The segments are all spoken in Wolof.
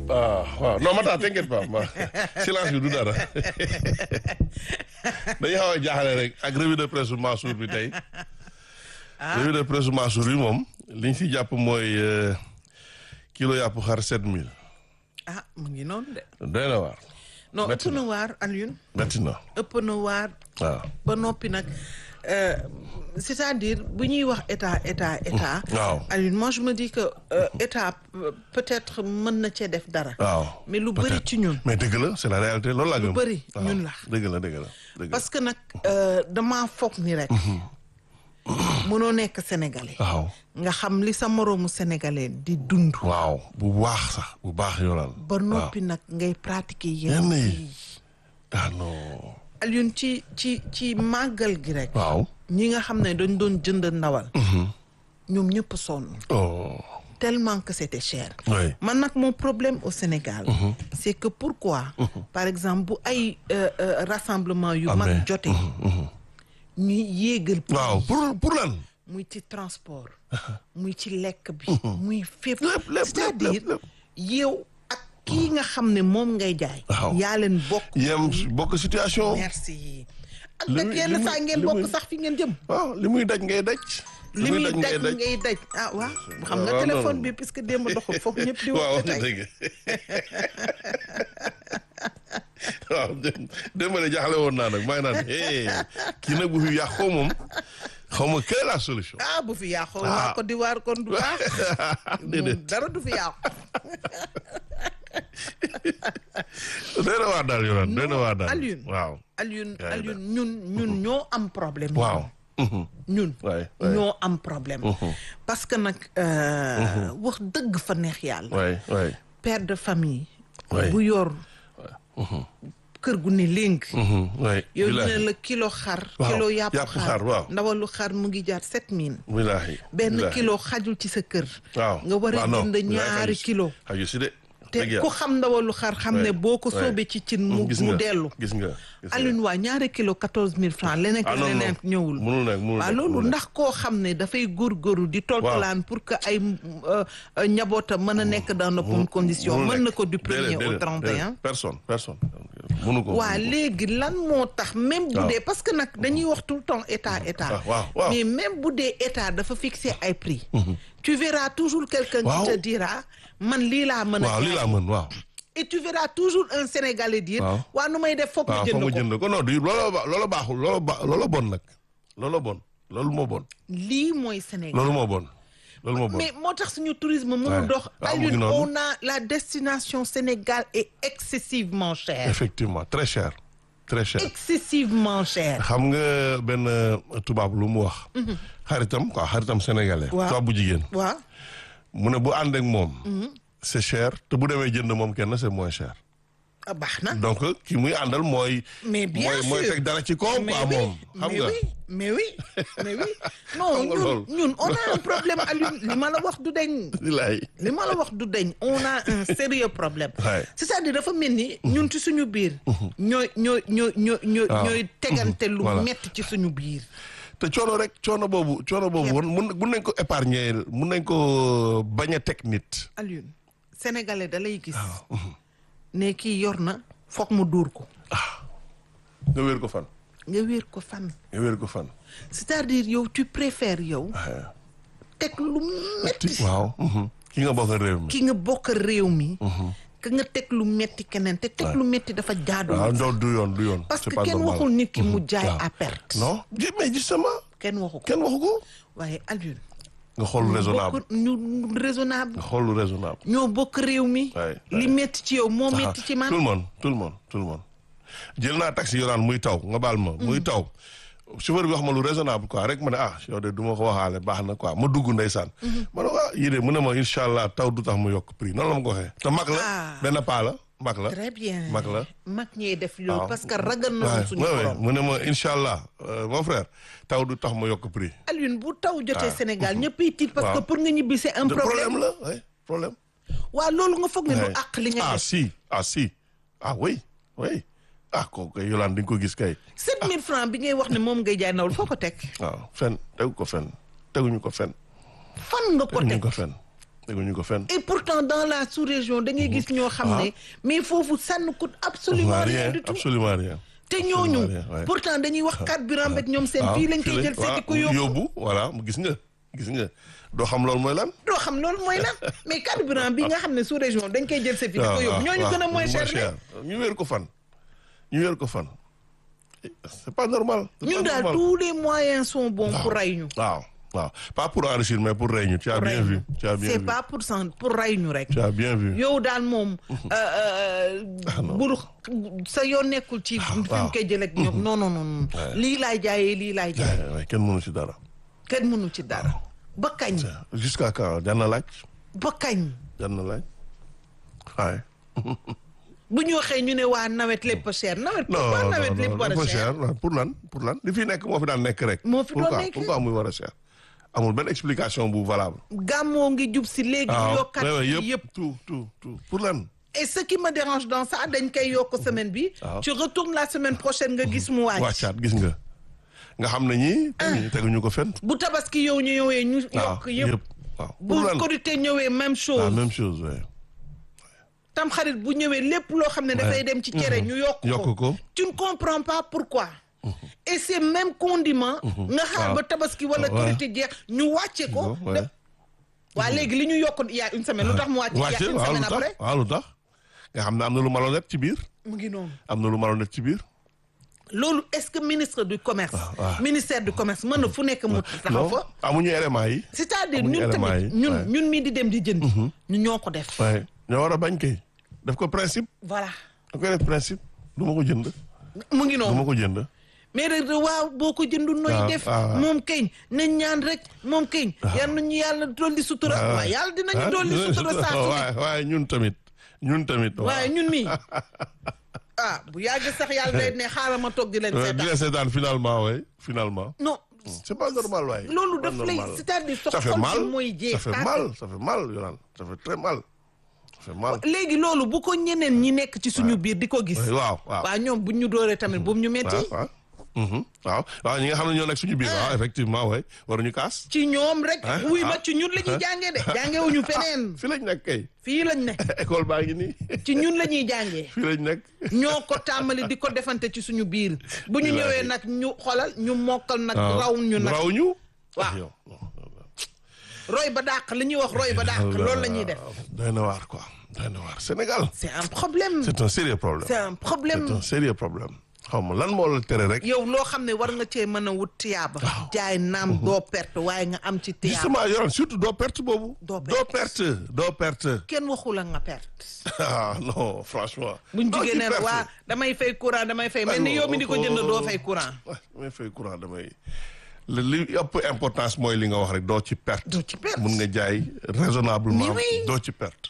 ah waaw non Matar t'inquiète pas silence bi du dara dañuy xaw a jaaxle rek ak revue de presse Mansour bi tey. revue de presse Mansour bi moom liñ si jàpp mooy kilo yàpp xar 7000. mu ngi noonu de. doy na waar. non ëpp na waar Alioune. metti na. ëpp na waar. waaw ba noppi nag c'est-à-dire bu ñuy wax état. waaw Alioune moi je me dis que état peut-être mën na cee def dara. waaw mais lu bëri ci ñun. mais dëgg la c'est la réalité loolu laa gëm. lu bëri ñun la. dëgg la. parce que nag damaa foog ni rek. mënoo nekk sénégalais. waaw nga xam li sa moroomu sénégalais di dund. waaw bu baax sax bu baax yoonal. ba noppi nag ngay pratiquer yenn yenn yi non. Alioune ci màggal gi rek. waaw. ñi nga xam ne dañ doon jënd ndawal. ñoom ñëpp sonn. oh. tellement que c'était cher. oui. man nag mon problème au Sénégal. c'est que pourquoi. par exemple bu ay rassemblement yu mag jote. ñuy yéegal. waaw pour lan. muy ci transport. muy ci lekk bi. muy fépp. lépp c'est-à-dire yow ak kii nga xam ne moom ngay jaay. waaw yaa leen bokk. yem bokk situation. merci. ak li nag muy- yenn li muy- saa ngeen li bokk muy- sax fi ngeen jëm. waaw li muy daj ngay daj. li muy daj ngay daj waaw xam nga waaw, téléphone non. bi puisque démb doxul foofu ñëpp di waaw wax tey. dëgg waaw démb de jaaxle woon naa nag maa ngi naan kii nag bu fi yàqoo moom xaw ma quelle est la solution. bu fi yàqoo waa Côte d'Ivoire kon du baax. déedéet dara du fi yàqu. doy na waar daal yoon doy na waar daal. Alioune waaw. Alioune yaa ngi ñun ñoo am problème. waaw. ñun waay ñoo am problème. parce que nag wax dëgg fa neex yàlla. waay. père de famille. waay. bu yor kër gu ne léegi. waay. yow ñu ne la kilo xar. waaw, kilo yàpp yàpp xar, waaw. ndawalu xar mu ngi jaar 7000. bilaahi. benn bilaahi. kilo xajul ci sa kër. waaw nga war a waaw, non, jënd ñaari kilo. xaju si de. te dëgg ku yàlla. xam ndawalu xar xam ne boo ko soobee ci cin mu gis mu nga dellu. gis nga. Alioune waa ñaari kilo 14000 francs leneen ah non leneen ñëwul. munul nekk munul waaw nekk, loolu munul nekk. ndax koo xam ne dafay góorgóorlu di toltolaan pour que ay njabootam mën a nekk dans de bonnes conditions munul mën na nekk. ko du premier Déedéet, au 31. personne munu ko. waa léegi lan moo tax même bu waaw. dee parce que nag dañuy wax tout le temps état. waaw. mais même bu dee état dafa fixer ay prix. tu verras toujours quelqu'un Waaw. qui te dira man lii laa mën a waaw lii laa mën waaw. et tu verras toujours un Sénégalais dire. Waaw. waa nu may def foog nga waaw foog nga jënd ko. jënd ko non du loolu baaxul loolu bon nag loolu bon loolu moo bon lii mooy Sénégal. loolu moo bon loolu moo bon. mais moo tax suñu tourisme Ouais. mënu dox. Ah, mu ngi Alioune noonu. on a la destination Sénégal est excessivement chère. effectivement très cher très cher. excessivement chère. xam nga benn tubaab lu mu wax. xaritam sénégalais. Waaw. tubaab bu jigéen. waaw. mu ne bu ànd ak moom. c'est cher te bu demee jënd moom kenn c'est moins cher. baax na. donc ki muy àndal mooy. mais bien sûr mooy teg dara ci kaw quoi moom. xam nga mais oui non Xam nga loolu. ñun on a un problème Alioune li ma la wax du deñ. bilaay. li ma la wax du deñ on a un sérieux problème. Ouais. c'est-à-dire dafa mel ni ñun ci suñu biir. ñooy tegante lu Voilà. metti ci suñu biir. te coono boobu mun nañ ko épargner mun nañ ko bañ a teg nit. Alioune sénégalais da lay gis. ne kii yor na foog mu dóor ko. nga wér ko fan. nga wéer ko fan. nga wér ko fan. c'est-à-dire yow tu préfères yow. teg lu metti waaw. ki nga bokk réew mi. ki nga bokk réew mi. ka nga teg lu metti keneen te teg lu metti dafa jaadu. waaw non du yoon. parce c'est que pas kenn normal. waxul nit ki mu jaay waaw. à perte. non mais justement kenn waxu ko kenn waxu ko. waaye Alioune. nga xool lu raisonnable ñu raisonnable. nga xool lu raisonnable. ñoo bokk réew mi. Ouais, li metti ci yow moo metti ci man. tout le monde jël naa taxi yoraan muy taw nga baal ma. muy taw chauffeur bi wax ma lu raisonnable quoi rek ma ne yow de du ma ko waxaale baax na quoi ma dugg ndeysaan. ma ne yii de mu ne ma incha allah taw du tax mu yokk prix noonu la ma ko waxee. te mag la benn paa la mag la. très bien mag la. mag ñee def loolu waaw. parce que ragal na suñu ouais, borom. mu ne ma incha allah mon frère taw du tax mu yokk prix. Alioune bu taw jotee Sénégal ñëppay tiit parce que waaw. pour nga ñibbi c'est un problème. la ouais, problème. waaw loolu nga foog ne du Ouais. àq li nga def. si oui kooku kay Yolande di nga ko gis kay. 7000 francs bi ngay wax ne moom ngay jaay nawul foo ko teg. waaw teguñu ko fen. fan nga ko teguñu teg ko fen. teguñu ko fenn. et pourtant dans la sous-région da ngay gis ñoo xam ne mais foofu ça ne coûte absolument rien du tout. absolument rien. te ñooñu pourtant dañuy wax carburant beeg ñoom seen fii lañ koy jël seeti ko yóbbu voilà gis nga doo xam loolu mooy lan. doo xam loolu mooy lan mais carburant bi nga xam ne sous-région dañ koy jël seeti ko yóbbu ñooñu gën a moins cher ñu wéer ko fan c'est pas normal. ñun daal tous les moyens sont bons pour rey ñu. waaw pas pour enrichir mais pour rey ñu. tu as bien vu c'est pas pour rey ñu rek. tu as bien vu yow daal moom. bul sa yoon nekkul ci. fi mu koy jëlee ak ñoom non. lii laay jaayee lii laay jaayee. kenn mënu ci dara. kenn mënu ci dara. ba kañ. jusqu'à quand jar na laaj. ba kañ. jar na laaj waaye. bu ñu waxee ñu ne waa nawet lépp cher nawet. non nawet lépp war a cher pour lan li fi nekk moo fi daan nekk rek. moo fi doon nekk pourquoi muy war a cher. amul benn explication bu valable. gàmmoo ngi jub si léegi. yokkat yëpp tout pour lan. et ce qui me dérange dans ça dañ koy yokk semaine bi. tu retournes la semaine prochaine nga gis mu wàccaat gis nga. nga xam ne ñii. teguñu ko fenn. bu tabaski yow ñu ñëwee ñu yokk yëpp. waaw bu korité ñëwee même chose. la même chose oui. tam xarit bu ñëwee lépp loo xam ne dafay dem ci cere ñu yokk ko. tu ne comprends pas pourquoi. et c'est même condiment. nga xaar ba tabaski wala korité jeex ñu wàcce ko. waa léegi li ñu yokk il y a une semaine lu tax mu wàcce. il y a une semaine après waaw lu tax nga xam ne am na lu malhonnête ci biir. mu ngi noonu. am na lu malhonnête ci biir. loolu est-ce que ministre du commerce. ministère du commerce mën na fu nekk mu taxaw fa. amuñu éléments yi. c'est-à-dire ñun tamit ñun mii di dem di jënd. ñu ñoo ko def. waaye ñoo war a bañ kay. def ko principe. voilà. da koy def principe du ma ko jënd. mu ngi noonu du ma ko jënd. mais rek waaw boo ko jëndu nooy def. moom keñ nañ ñaan rek moom keñ. yal nañu yàlla dolli sutura. waaw yàlla dinañu dolli sutura saa su ne. waaye ñun tamit. waaye ñun mii. bu yàgg sax yàlla day ne xaaral ma toog di leen seetaan. di leen seetaan finalement. non. c'est pas normal waaye. loolu daf lay c'est-à-dire sa xol bi mooy jeex. ça fait mal Yolaan ça fait très mal. léegi loolu bu ko ñeneen ñi nekk ci suñu biir di ko gis. waaw ñoom buñ ñu dooree tamit bu ñu metti. waaw ñi nga xam ne ñoo nekk suñu biir. waaw effectivement waay waruñu kaas. ci ñoom rek. wuy ma ci ñun la ñuy jàngee de. jàngewuñu feneen. fii lañ nekk kay. fii lañ nekk. école baa ngi nii. ci ñun la ñuy jàngee. fii lañ nekk. ñoo ko tàmbali di ko defante ci suñu biir. bu ñu ñëwee nag ñu xolal ñu mokkal nag. raw ñu nag waaw. roy ba dàq li ñuy wax roy ba dàq loolu la ñuy def. doy na waar quoi doy na waar Sénégal. c'est un problème. c'est un sérieux problème. c'est un problème. c'est un sérieux problème. xaw ma lan moo la tere rek. yow loo xam ne war nga cee mën a wut tiyaaba. jaay naam doo perte waaye nga am ci tiyaaba. justement yoroon surtout doo perte boobu. doo perte. kenn waxu la nga perte. non franchement. buñ jugee ne waa damay fay courant damay fay. mel ni yow mi di ko jënd doo fay courant. damay fay courant li ëpp importance mooy li nga wax rek doo ci perte. mun nga jaay raisonnablement. doo ci perte.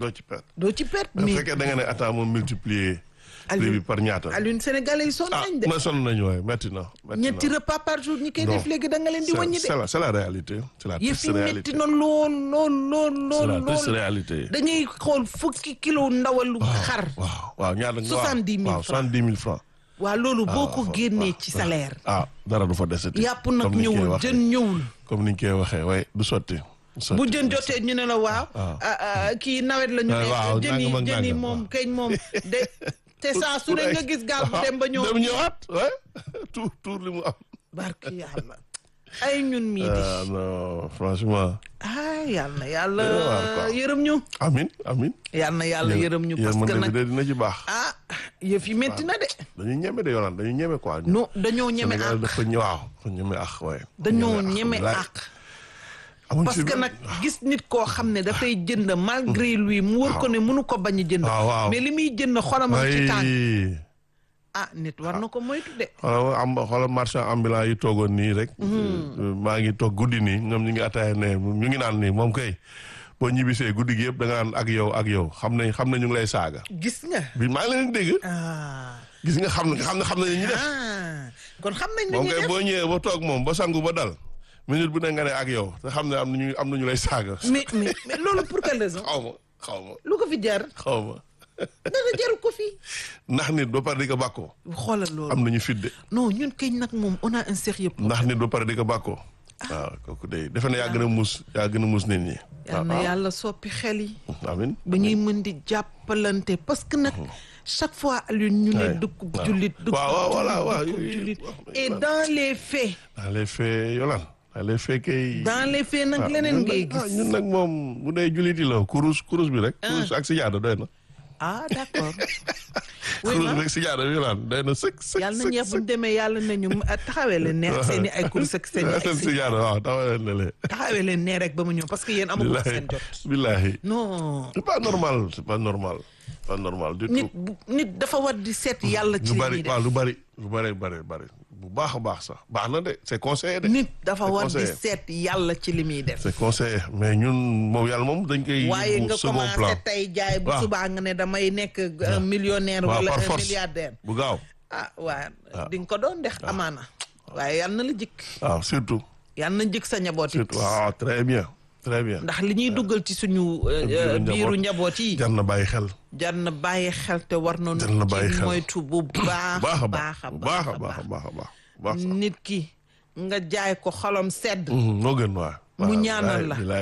mais bu fekkee da nga ne attends moom multiplier. prix bi par ñaata. Alioune Sénégalais yi sonn nañ de. sonn nañu waaye métti na. ñetti repas par jour ñi koy def léegi da nga leen di wàññi de. c'est la réalité. c'est la triste réalité métti na lool. c'est la triste réalité. dañuy xool fukki kilo ndawalu xar. waaw ñaata 70 000 francs. waaw loolu boo ko génnee ci salaire. dara du fa desati. yàpp nag ñëwul jën ñëwul. comme ni ñu koy waxee waaye du sotti. bu jën jotee ñu ne la waaw. kii nawet la ñu ne. jën yi moom keñ moom de. te saa su ne nga gis gaal bu dem ba ñëw. dem ñëwaat tuur li mu am. barki yàlla. ay ñun mii di. non franchement. yal na yàlla yërëm ñu. amiin. yal na yàlla yërëm ñu parce que nag dina ci baax. yëf yi métti na de. dañuy ñeme de yoonaan dañuy ñeme quoi. non dañoo ñeme Sénégal dafa ñeme ak waaye. dañoo ñeme ak. parce que nag gis nit koo xam ne dafay jënd malgré lui mu wër ko ne mënu ko bañ a jënd. mais li muy jënd xolam ci tànk. nit war na ko moytu de. xoolal marchand ambulant yi toogoon nii rek. maa ngi toog guddi nii ñoom ñu ngi ataaya ne ñu ngi naan nii moom kay boo ñibbisee guddi gi yëpp da nga naan ak yow xam nañ ñu ngi lay saaga. gis nga. bi maa ngi leen di dégg. gis nga xam nañ ñu def. kon xam nañ li ñuy def moom kay boo ñëwee ba toog moom ba sangu ba dal. minute bu ne nga ne ak yow te xam ne am nañu lay saaga. mais loolu pour quelle raison. xaw ma. lu ko fi jar. xaw ma. dara jaru ko fi. ndax nit ba pare di ko bàkkoo. xoolal loolu am nañu fit de. non ñun kay nag moom on a un sérieux problème. ndax nit ba pare di ko bàkkoo. waaw kooku day defe na yaa gën a muus nit ñi. yal na yàlla soppi xel yi. amiin ba ñuy mën di jàppalante parce que nag chaque fois Alioune ñu ne dëkkub jullit. waaw jullit et dans les faits. dans les faits Yolande. les fekkee. dans les faits nag leneen ngay gis. ñun nag moom bu dee jullit yi la kurus bi rek. kurus ak sijaada doy na. d'accord. kurus bi ak sijaada bi la doy na sëkk. yàlla na ñeex bu ñu demee yàlla nañu taxawee leen neex seen i ay kurus ak seen i ay sijaada waaw taxawee leen neex rek ba mu ñëw parce que yéen amagu seen jot. billahi non. c'est pas normal pas normal du tout. nit dafa war di seet yàlla ci li ñuy def waaw lu bari bu baax a baax sax baax na de c'est conseillé de. nit dafa war di seet yàlla ci li muy def. c'est conseillé mais ñun moom yàlla moom dañ koy. waaye nga commencé tey jaay bu subaa nga ne damay nekk millionnaire. wala un milliardaire. bu gaaw. waaw di nga ko doon dex amaana. waaye yàlla na la jikk. waaw surtout. yàlla na jikk sa njaboot it. waaw très bien. ndax li ñuy duggal ci suñu biiru njaboot yi. jar na bàyyi xel. jar na bàyyi xel te war na ci moytu bu baax a baax. nit ki nga jaay ko xolam sedd. moo gën waay. mu ñaanal la